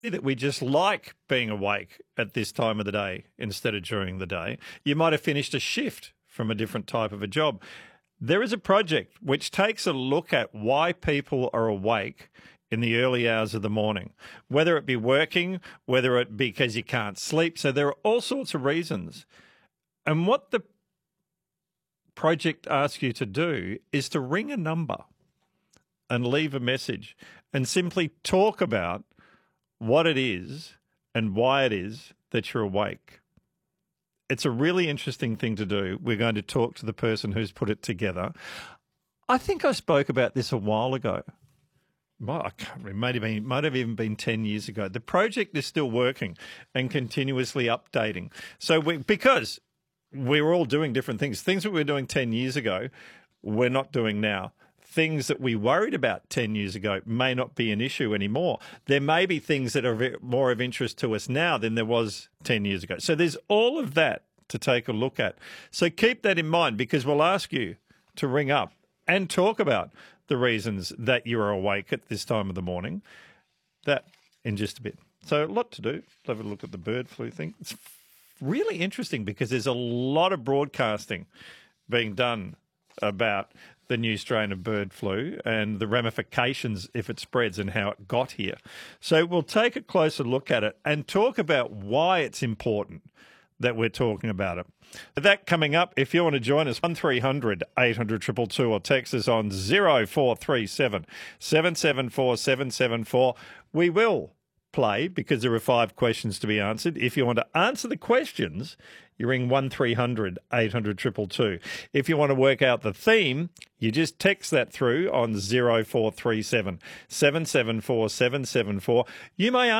that we just like being awake at this time of the day instead of during the day. You might have finished a shift from a different type of a job. There is a project which takes a look at why people are awake in the early hours of the morning, whether it be working, whether it be because you can't sleep. So there are all sorts of reasons. And what the project asks you to do is to ring a number and leave a message and simply talk about what it is and why it is that you're awake. It's a really interesting thing to do. We're going to talk to the person who's put it together. I think I spoke about this a while ago. Well, I can't remember. Might have even been 10 years ago. The project is still working and continuously updating. So because we're all doing different things that we were doing 10 years ago, we're not doing now. Things that we worried about 10 years ago may not be an issue anymore. There may be things that are more of interest to us now than there was 10 years ago. So there's all of that to take a look at. So keep that in mind, because we'll ask you to ring up and talk about the reasons that you're awake at this time of the morning. That in just a bit. So a lot to do. Let's have a look at the bird flu thing. It's really interesting because there's a lot of broadcasting being done about the new strain of bird flu and the ramifications if it spreads and how it got here. So we'll take a closer look at it and talk about why it's important that we're talking about it. That coming up, if you want to join us, 1300 800 222 or text us on 0437 774 774. We will play because there are 5 questions to be answered. If you want to answer the questions, you ring 1300 800 222. If you want to work out the theme, you just text that through on 0437 774 774. You may